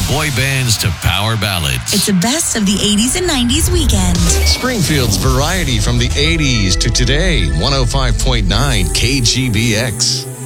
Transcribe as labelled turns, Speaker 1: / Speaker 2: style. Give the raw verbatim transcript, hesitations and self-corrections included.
Speaker 1: boy bands to power ballads.
Speaker 2: It's a best of the eighties and nineties weekend.
Speaker 3: Springfield's variety from the eighties to today. one oh five point nine K G B X.